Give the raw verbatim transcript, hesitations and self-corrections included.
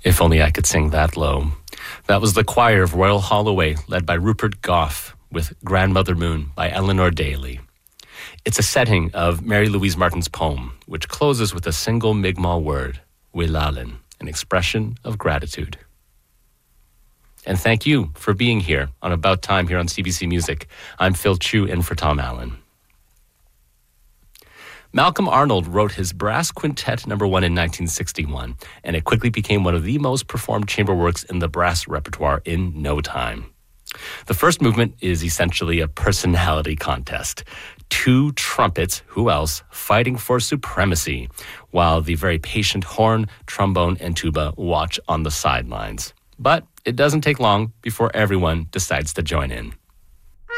If only I could sing that low. That was the choir of Royal Holloway, led by Rupert Gough, with Grandmother Moon by Eleanor Daly. It's a setting of Mary Louise Martin's poem, which closes with a single Mi'kmaq word, Wilalin, an expression of gratitude. And thank you for being here on About Time here on C B C Music. I'm Phil Chu in for Tom Allen. Malcolm Arnold wrote his Brass Quintet number one in nineteen sixty-one, and it quickly became one of the most performed chamber works in the brass repertoire in no time. The first movement is essentially a personality contest. Two trumpets, who else, fighting for supremacy, while the very patient horn, trombone, and tuba watch on the sidelines. But it doesn't take long before everyone decides to join in.